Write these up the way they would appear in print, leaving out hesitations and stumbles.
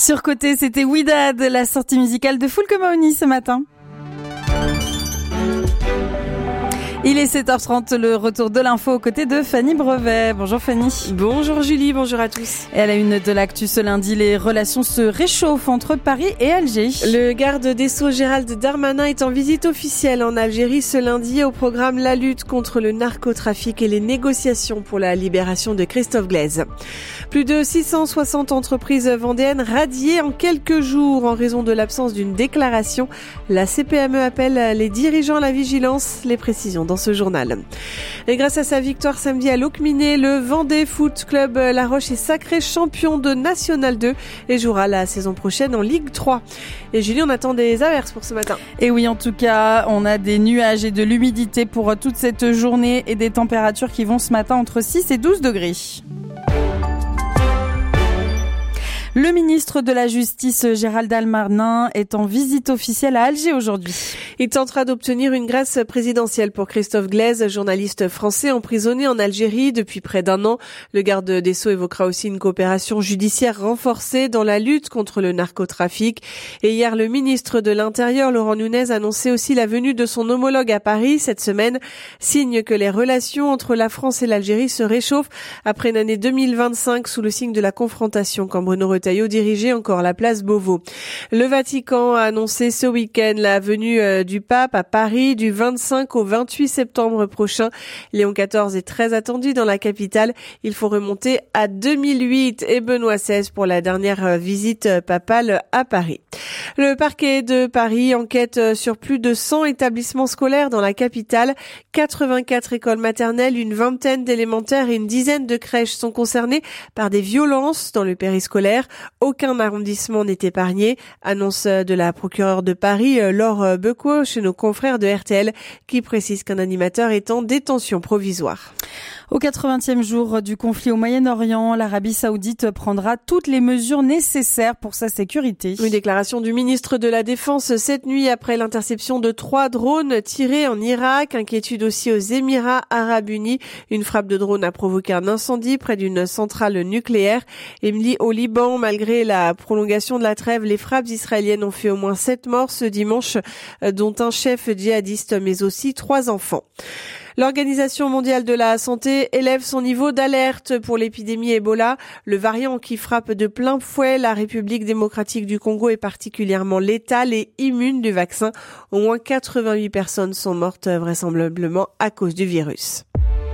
Surcoté, c'était Ouidad, la sortie musicale de Fulco Maoni ce matin. Il est 7h30, le retour de l'info aux côtés de Fanny Brevet. Bonjour Fanny. Bonjour Julie, bonjour à tous. Et à la une de l'actu ce lundi, les relations se réchauffent entre Paris et Alger. Le garde des Sceaux Gérald Darmanin est en visite officielle en Algérie ce lundi au programme La lutte contre le narcotrafic et les négociations pour la libération de Christophe Glaise. Plus de 660 entreprises vendéennes radiées en quelques jours en raison de l'absence d'une déclaration. La CPME appelle les dirigeants à la vigilance. Les précisions dans ce journal. Et grâce à sa victoire samedi à Locminé, le Vendée Foot Club La Roche est sacré champion de National 2 et jouera la saison prochaine en Ligue 3. Et Julie, on attend des averses pour ce matin. Et oui, en tout cas, on a des nuages et de l'humidité pour toute cette journée et des températures qui vont ce matin entre 6 et 12 degrés. Le ministre de la Justice, Gérald Darmanin, est en visite officielle à Alger aujourd'hui. Il tentera d'obtenir une grâce présidentielle pour Christophe Glaise, journaliste français emprisonné en Algérie depuis près d'un an. Le garde des Sceaux évoquera aussi une coopération judiciaire renforcée dans la lutte contre le narcotrafic. Et hier, le ministre de l'Intérieur, Laurent Nunez, annonçait aussi la venue de son homologue à Paris cette semaine, signe que les relations entre la France et l'Algérie se réchauffent après une année 2025 sous le signe de la confrontation quand Bruno Retailleau dirigeait encore la place Beauvau. Le Vatican a annoncé ce week-end la venue du pape à Paris du 25 au 28 septembre prochain. Léon XIV est très attendu dans la capitale. Il faut remonter à 2008 et Benoît XVI pour la dernière visite papale à Paris. Le parquet de Paris enquête sur plus de 100 établissements scolaires dans la capitale. 84 écoles maternelles, une vingtaine d'élémentaires et une dizaine de crèches sont concernés par des violences dans le périscolaire. Aucun arrondissement n'est épargné. Annonce de la procureure de Paris, Laure Becquot, chez nos confrères de RTL, qui précise qu'un animateur est en détention provisoire. Au 80e jour du conflit au Moyen-Orient, l'Arabie Saoudite prendra toutes les mesures nécessaires pour sa sécurité. Une déclaration du ministre de la Défense cette nuit après l'interception de 3 drones tirés en Irak. Inquiétude aussi aux Émirats Arabes Unis. Une frappe de drone a provoqué un incendie près d'une centrale nucléaire. Et au Liban, malgré la prolongation de la trêve, les frappes israéliennes ont fait au moins 7 morts ce dimanche, dont un chef djihadiste mais aussi 3 enfants. L'Organisation mondiale de la santé élève son niveau d'alerte pour l'épidémie Ebola. Le variant qui frappe de plein fouet la République démocratique du Congo est particulièrement létal et immune du vaccin. Au moins 88 personnes sont mortes vraisemblablement à cause du virus.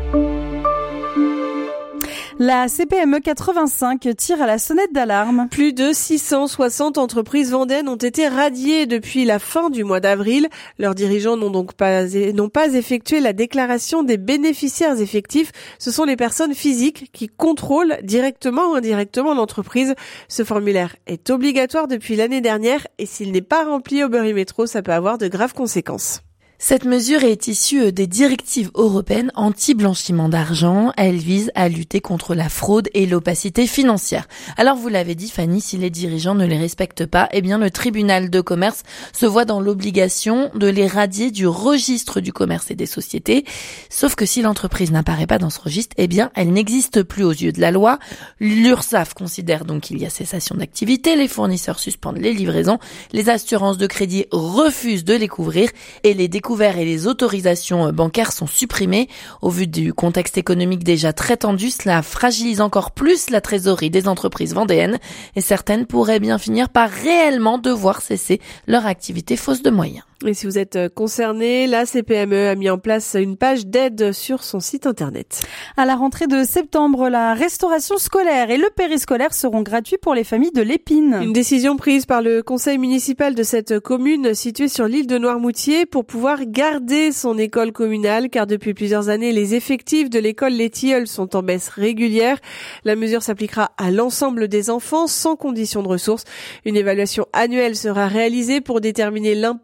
La CPME 85 tire à la sonnette d'alarme. Plus de 660 entreprises vendéennes ont été radiées depuis la fin du mois d'avril. Leurs dirigeants n'ont pas effectué la déclaration des bénéficiaires effectifs. Ce sont les personnes physiques qui contrôlent directement ou indirectement l'entreprise. Ce formulaire est obligatoire depuis l'année dernière et s'il n'est pas rempli au Burimétro, ça peut avoir de graves conséquences. Cette mesure est issue des directives européennes anti-blanchiment d'argent. Elle vise à lutter contre la fraude et l'opacité financière. Alors vous l'avez dit Fanny, si les dirigeants ne les respectent pas, eh bien le tribunal de commerce se voit dans l'obligation de les radier du registre du commerce et des sociétés. Sauf que si l'entreprise n'apparaît pas dans ce registre, eh bien elle n'existe plus aux yeux de la loi. L'URSSAF considère donc qu'il y a cessation d'activité, les fournisseurs suspendent les livraisons, les assurances de crédit refusent de les couvrir et les découvertes et les autorisations bancaires sont supprimées. Au vu du contexte économique déjà très tendu, cela fragilise encore plus la trésorerie des entreprises vendéennes et certaines pourraient bien finir par réellement devoir cesser leur activité faute de moyens. Et si vous êtes concerné, la CPME a mis en place une page d'aide sur son site internet. À la rentrée de septembre, la restauration scolaire et le périscolaire seront gratuits pour les familles de l'Épine. Une décision prise par le conseil municipal de cette commune située sur l'île de Noirmoutier pour pouvoir garder son école communale, car depuis plusieurs années, les effectifs de l'école Les Tilleuls sont en baisse régulière. La mesure s'appliquera à l'ensemble des enfants sans condition de ressources. Une évaluation annuelle sera réalisée pour déterminer l'impact de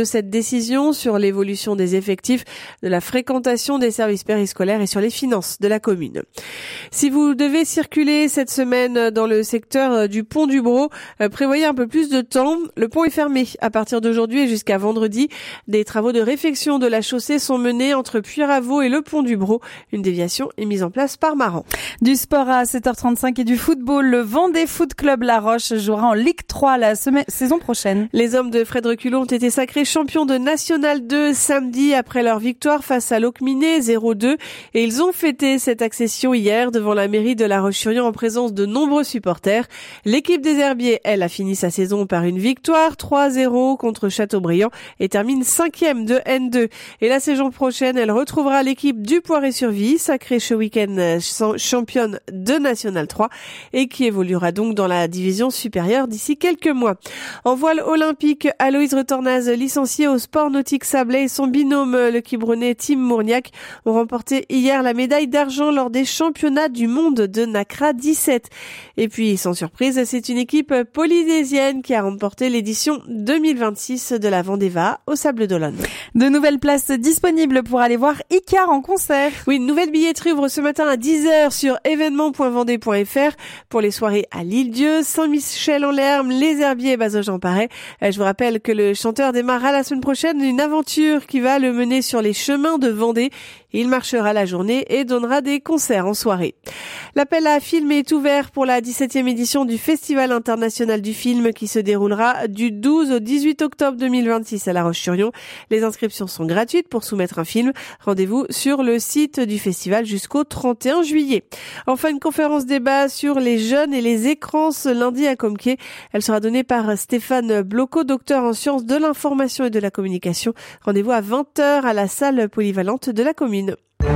de cette décision sur l'évolution des effectifs, de la fréquentation des services périscolaires et sur les finances de la commune. Si vous devez circuler cette semaine dans le secteur du pont du Brau, prévoyez un peu plus de temps. Le pont est fermé à partir d'aujourd'hui et jusqu'à vendredi. Des travaux de réfection de la chaussée sont menés entre Puyraveau et le pont du Brau. Une déviation est mise en place par Maran. Du sport à 7h35 et du football, le Vendée Foot Club La Roche jouera en Ligue 3 la saison prochaine. Les hommes de Fred Reculon ont été sacrés champions de National 2 samedi après leur victoire face à Locminé 0-2 et ils ont fêté cette accession hier devant la mairie de La Roche-sur-Yon en présence de nombreux supporters. L'équipe des Herbiers, elle, a fini sa saison par une victoire 3-0 contre Châteaubriand et termine 5e de N2. Et la saison prochaine, elle retrouvera l'équipe du Poiré-sur-Vie, sacrée ce week-end championne de National 3 et qui évoluera donc dans la division supérieure d'ici quelques mois. En voile olympique, Aloïse Retornaz, licenciée au sport nautique sablé, et son binôme, le Quibronnais Tim Mourniac, ont remporté hier la médaille d'argent lors des championnats du monde de Nacra 17. Et puis, sans surprise, c'est une équipe polynésienne qui a remporté l'édition 2026 de la Vendeva au Sables d'Olonne. De nouvelles places disponibles pour aller voir Icare en concert. Oui, une nouvelle billetterie ouvre ce matin à 10h sur événement.vendée.fr pour les soirées à l'Île-Dieu, Saint-Michel-en-Lerme, les Herbiers et Bazoges-en-Parais. Je vous rappelle que le chanteur démarrera la semaine prochaine une aventure qui va le mener sur les chemins de Vendée. Il marchera la journée et donnera des concerts en soirée. L'appel à filmer est ouvert pour la 17e édition du Festival international du film qui se déroulera du 12 au 18 octobre 2026 à La Roche-sur-Yon. Les inscriptions sont gratuites pour soumettre un film. Rendez-vous sur le site du festival jusqu'au 31 juillet. Enfin, une conférence débat sur les jeunes et les écrans ce lundi à Compiègne. Elle sera donnée par Stéphane Bloco, docteur en sciences de l'information et de la communication. Rendez-vous à 20h à la salle polyvalente de la commune.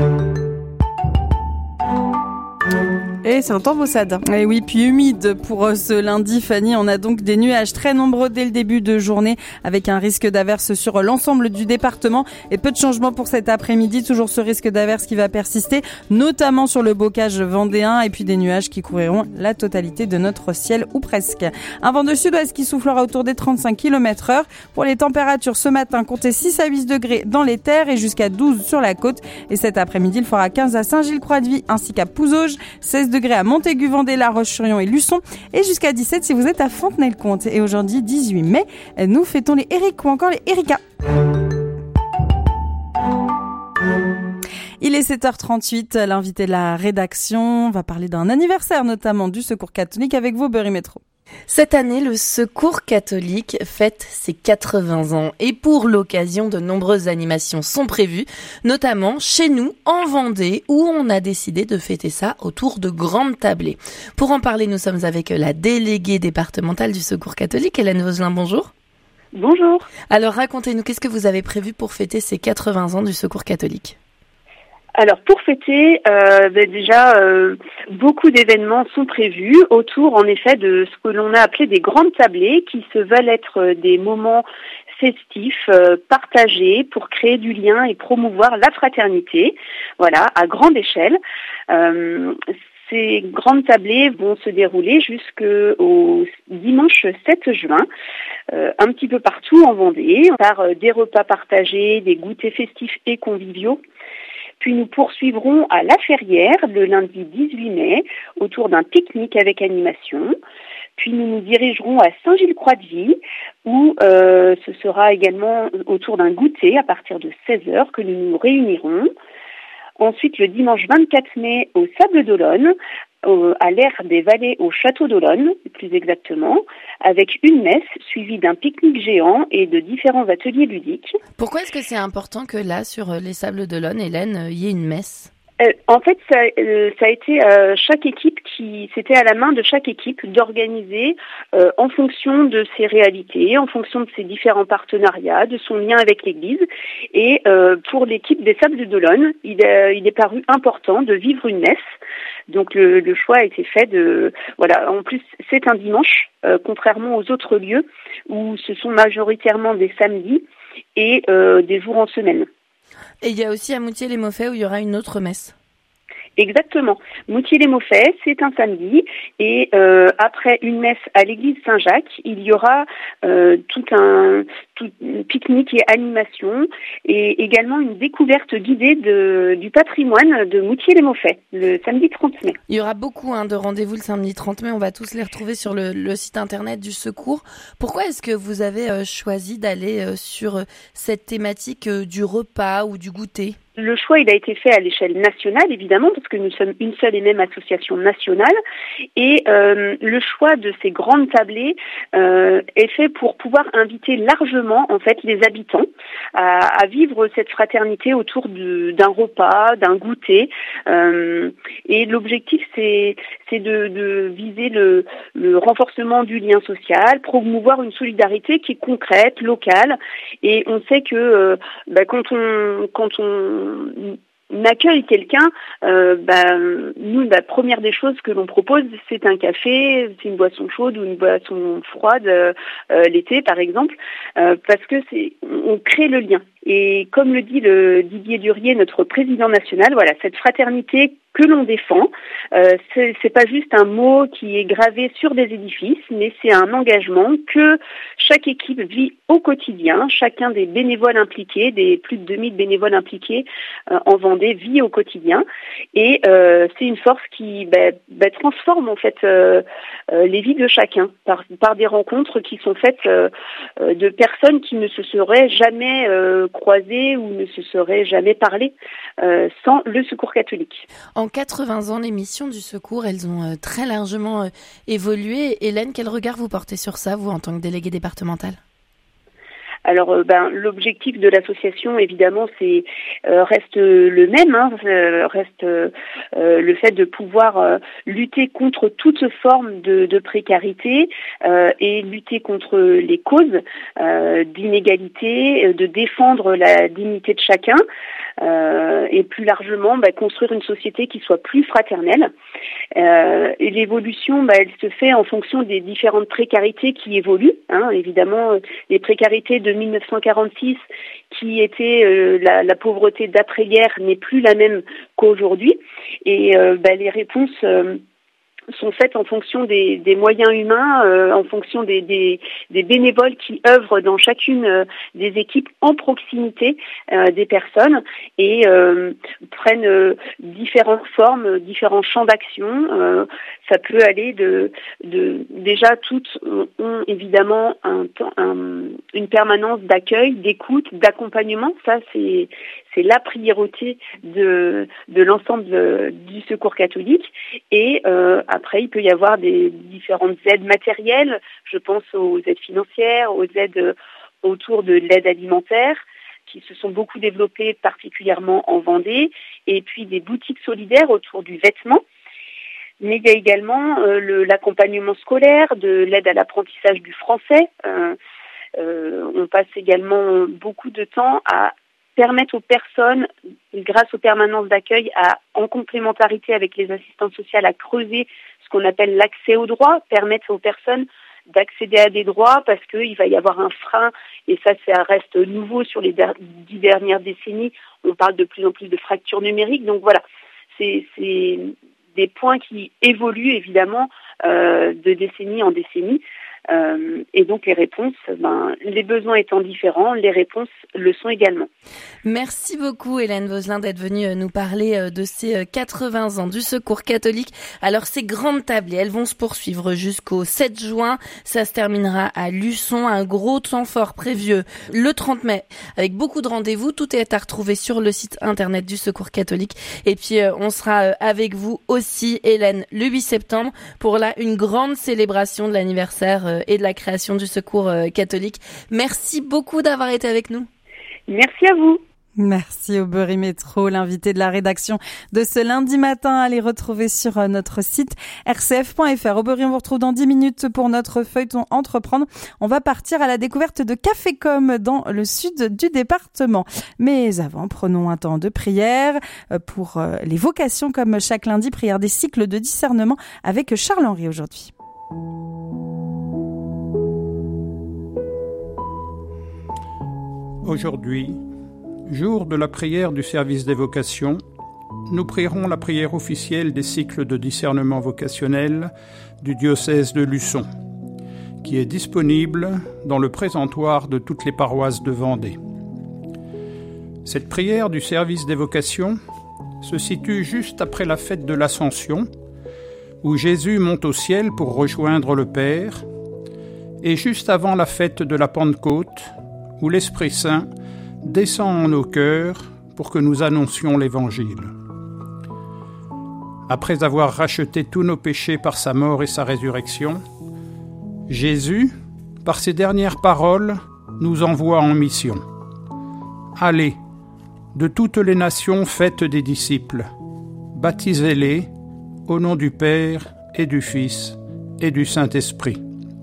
Et c'est un temps maussade. Et oui, puis humide pour ce lundi, Fanny. On a donc des nuages très nombreux dès le début de journée avec un risque d'averse sur l'ensemble du département et peu de changements pour cet après-midi. Toujours ce risque d'averse qui va persister, notamment sur le bocage vendéen et puis des nuages qui couvriront la totalité de notre ciel ou presque. Un vent de sud-ouest qui soufflera autour des 35 km/h. Pour les températures ce matin, comptez 6 à 8 degrés dans les terres et jusqu'à 12 sur la côte. Et cet après-midi, il fera 15 à Saint-Gilles-Croix-de-Vie ainsi qu'à Pouzauges, 16 degrés à Montaigu, Vendée, La Roche-sur-Yon et Luçon et jusqu'à 17 si vous êtes à Fontenay-le-Comte. Et aujourd'hui, 18 mai, nous fêtons les Eric ou encore les Erika. Il est 7h38, l'invité de la rédaction va parler d'un anniversaire notamment du Secours catholique avec vous, Berry Métro. Cette année, le Secours catholique fête ses 80 ans et pour l'occasion, de nombreuses animations sont prévues, notamment chez nous, en Vendée, où on a décidé de fêter ça autour de grandes tablées. Pour en parler, nous sommes avec la déléguée départementale du Secours catholique, Hélène Vaugelin, bonjour. Bonjour. Alors racontez-nous, qu'est-ce que vous avez prévu pour fêter ces 80 ans du Secours catholique ? Alors pour fêter, beaucoup d'événements sont prévus autour en effet de ce que l'on a appelé des grandes tablées qui se veulent être des moments festifs, partagés pour créer du lien et promouvoir la fraternité, voilà, à grande échelle. Ces grandes tablées vont se dérouler jusqu'au dimanche 7 juin, un petit peu partout en Vendée, par des repas partagés, des goûters festifs et conviviaux. Puis nous poursuivrons à La Ferrière le lundi 18 mai autour d'un pique-nique avec animation. Puis nous nous dirigerons à Saint-Gilles-Croix-de-Vie où ce sera également autour d'un goûter à partir de 16h que nous nous réunirons. Ensuite, le dimanche 24 mai au Sables d'Olonne, à l'Aire des Vallées au Château d'Olonne, plus exactement, avec une messe suivie d'un pique-nique géant et de différents ateliers ludiques. Pourquoi est-ce que c'est important que là, sur les Sables d'Olonne, Hélène, il y ait une messe ? En fait, ça a été chaque équipe c'était à la main de chaque équipe d'organiser en fonction de ses réalités, en fonction de ses différents partenariats, de son lien avec l'Église. Et pour l'équipe des Sables d'Olonne, il est paru important de vivre une messe. Donc le choix a été fait En plus, c'est un dimanche, contrairement aux autres lieux où ce sont majoritairement des samedis et des jours en semaine. Et il y a aussi à Moutier-les-Maufaits où il y aura une autre messe. Exactement. Moutier-les-Maufaits, c'est un samedi et après une messe à l'église Saint-Jacques, il y aura tout pique-nique et animation et également une découverte guidée du patrimoine de Moutier-les-Maufaits le samedi 30 mai. Il y aura beaucoup de rendez-vous le samedi 30 mai, on va tous les retrouver sur le site internet du Secours. Pourquoi est-ce que vous avez choisi d'aller sur cette thématique du repas ou du goûter ? Le choix, il a été fait à l'échelle nationale, évidemment, parce que nous sommes une seule et même association nationale. Et le choix de ces grandes tablées est fait pour pouvoir inviter largement, en fait, les habitants à vivre cette fraternité autour d'un repas, d'un goûter. Et l'objectif, c'est de viser le renforcement du lien social, promouvoir une solidarité qui est concrète, locale. Et on sait que quand on accueille quelqu'un, nous, la première des choses que l'on propose, c'est un café, c'est une boisson chaude ou une boisson froide l'été, par exemple, parce que on crée le lien. Et comme le dit Didier Durier, notre président national, voilà, cette fraternité que l'on défend, c'est pas juste un mot qui est gravé sur des édifices, mais c'est un engagement que chaque équipe vit au quotidien. Chacun des bénévoles impliqués, des plus de 2000 bénévoles impliqués en Vendée, vit au quotidien. Et c'est une force qui transforme en fait les vies de chacun par des rencontres qui sont faites de personnes qui ne se seraient jamais croisées ou ne se seraient jamais parlé sans le Secours catholique. En 80 ans, les missions du Secours, elles ont très largement évolué. Hélène, quel regard vous portez sur ça, vous, en tant que déléguée départementale ? Alors, l'objectif de l'association, évidemment, reste le même, reste le fait de pouvoir lutter contre toute forme de précarité et lutter contre les causes d'inégalité, de défendre la dignité de chacun et plus largement construire une société qui soit plus fraternelle. Et l'évolution, elle se fait en fonction des différentes précarités qui évoluent. Évidemment, les précarités de 1946, qui était la pauvreté d'après-guerre, n'est plus la même qu'aujourd'hui. Et les réponses sont faites en fonction des moyens humains, en fonction des bénévoles qui œuvrent dans chacune des équipes en proximité des personnes et prennent différentes formes, différents champs d'action. Ça peut aller déjà toutes ont évidemment une permanence d'accueil, d'écoute, d'accompagnement. Ça c'est la priorité de l'ensemble du Secours catholique. Et après, il peut y avoir des différentes aides matérielles. Je pense aux aides financières, aux aides autour de l'aide alimentaire, qui se sont beaucoup développées, particulièrement en Vendée. Et puis des boutiques solidaires autour du vêtement. Mais il y a également l'accompagnement scolaire, de l'aide à l'apprentissage du français. On passe également beaucoup de temps à permettre aux personnes, grâce aux permanences d'accueil, en complémentarité avec les assistantes sociales, à creuser ce qu'on appelle l'accès aux droits, permettre aux personnes d'accéder à des droits parce qu'il va y avoir un frein, et ça reste nouveau sur les 10 dernières décennies. On parle de plus en plus de fractures numériques. Donc voilà, c'est des points qui évoluent évidemment de décennie en décennie. Et donc les réponses, les besoins étant différents, les réponses le sont également. Merci beaucoup Hélène Vauzelin d'être venue nous parler de ces 80 ans du Secours catholique. Alors ces grandes tablées, elles vont se poursuivre jusqu'au 7 juin. Ça se terminera à Luçon, un gros temps fort prévu le 30 mai avec beaucoup de rendez-vous. Tout est à retrouver sur le site internet du Secours catholique. Et puis on sera avec vous aussi Hélène le 8 septembre pour une grande célébration de l'anniversaire et de la création du Secours catholique. Merci beaucoup d'avoir été avec nous. Merci à vous. Merci Aubery Métro, l'invité de la rédaction de ce lundi matin. Allez retrouver sur notre site rcf.fr. Aubery, on vous retrouve dans 10 minutes pour notre feuilleton Entreprendre. On va partir à la découverte de Cafécom dans le sud du département. Mais avant, prenons un temps de prière pour les vocations comme chaque lundi. Prière des cycles de discernement avec Charles-Henri aujourd'hui. Aujourd'hui, jour de la prière du service des vocations, nous prierons la prière officielle des cycles de discernement vocationnel du diocèse de Luçon, qui est disponible dans le présentoir de toutes les paroisses de Vendée. Cette prière du service des vocations se situe juste après la fête de l'Ascension, où Jésus monte au ciel pour rejoindre le Père, et juste avant la fête de la Pentecôte, où l'Esprit Saint descend en nos cœurs pour que nous annoncions l'Évangile. Après avoir racheté tous nos péchés par sa mort et sa résurrection, Jésus, par ses dernières paroles, nous envoie en mission. Allez, de toutes les nations faites des disciples, baptisez-les au nom du Père et du Fils et du Saint-Esprit.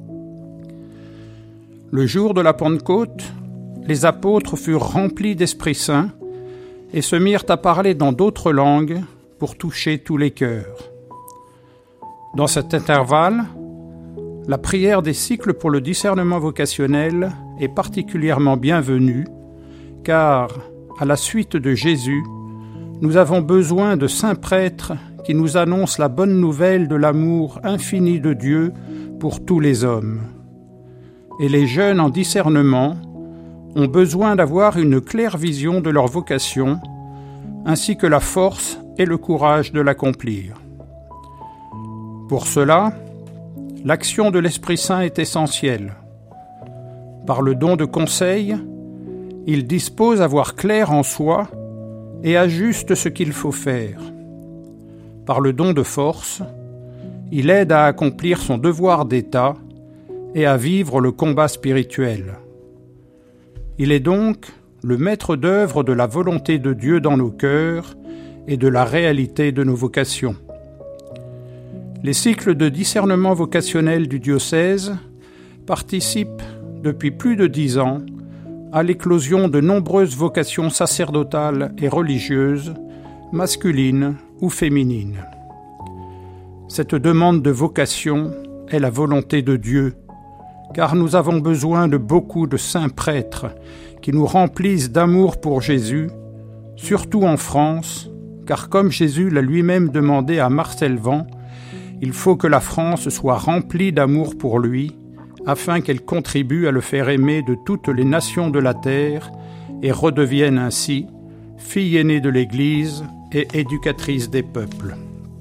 Le jour de la Pentecôte, les apôtres furent remplis d'Esprit Saint et se mirent à parler dans d'autres langues pour toucher tous les cœurs. Dans cet intervalle, la prière des cycles pour le discernement vocationnel est particulièrement bienvenue, car, à la suite de Jésus, nous avons besoin de saints prêtres qui nous annoncent la bonne nouvelle de l'amour infini de Dieu pour tous les hommes. Et les jeunes en discernement ont besoin d'avoir une claire vision de leur vocation, ainsi que la force et le courage de l'accomplir. Pour cela, l'action de l'Esprit Saint est essentielle. Par le don de conseil, il dispose à voir clair en soi et ajuste ce qu'il faut faire. Par le don de force, il aide à accomplir son devoir d'État et à vivre le combat spirituel. Il est donc le maître d'œuvre de la volonté de Dieu dans nos cœurs et de la réalité de nos vocations. Les cycles de discernement vocationnel du diocèse participent depuis plus de 10 ans à l'éclosion de nombreuses vocations sacerdotales et religieuses, masculines ou féminines. Cette demande de vocation est la volonté de Dieu, car nous avons besoin de beaucoup de saints prêtres qui nous remplissent d'amour pour Jésus, surtout en France, car comme Jésus l'a lui-même demandé à Marcel Van, il faut que la France soit remplie d'amour pour lui, afin qu'elle contribue à le faire aimer de toutes les nations de la terre et redevienne ainsi fille aînée de l'Église et éducatrice des peuples.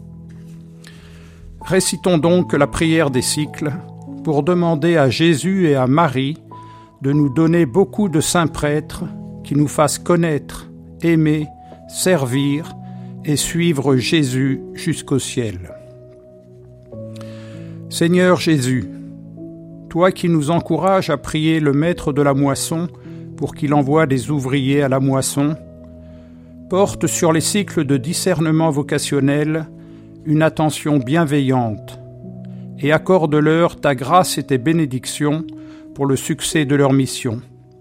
Récitons donc la prière des cycles pour demander à Jésus et à Marie de nous donner beaucoup de saints prêtres qui nous fassent connaître, aimer, servir et suivre Jésus jusqu'au ciel. Seigneur Jésus, toi qui nous encourages à prier le maître de la moisson pour qu'il envoie des ouvriers à la moisson, porte sur les cycles de discernement vocationnel une attention bienveillante et accorde-leur ta grâce et tes bénédictions pour le succès de leur mission.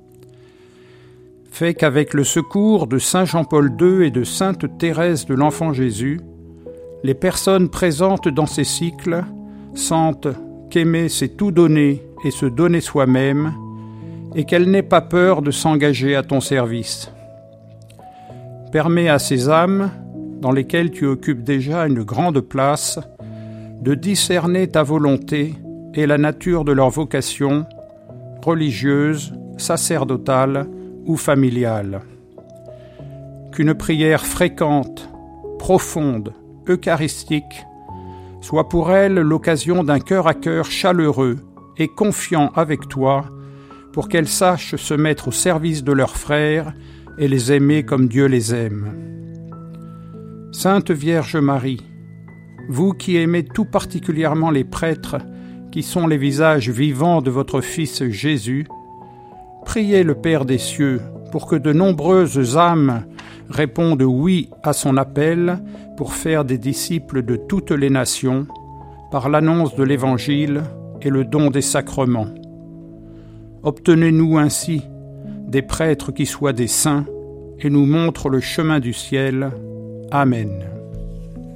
Fais qu'avec le secours de Saint Jean-Paul II et de Sainte Thérèse de l'Enfant Jésus, les personnes présentes dans ces cycles sentent qu'aimer c'est tout donner et se donner soi-même, et qu'elle n'ait pas peur de s'engager à ton service. Permets à ces âmes, dans lesquelles tu occupes déjà une grande place, de discerner ta volonté et la nature de leur vocation, religieuse, sacerdotale ou familiale. Qu'une prière fréquente, profonde, eucharistique, soit pour elles l'occasion d'un cœur à cœur chaleureux et confiant avec toi, pour qu'elles sachent se mettre au service de leurs frères et les aimer comme Dieu les aime. Sainte Vierge Marie, vous qui aimez tout particulièrement les prêtres, qui sont les visages vivants de votre Fils Jésus, priez le Père des cieux pour que de nombreuses âmes répondent oui à son appel pour faire des disciples de toutes les nations, par l'annonce de l'Évangile et le don des sacrements. Obtenez-nous ainsi des prêtres qui soient des saints et nous montrent le chemin du ciel. Amen.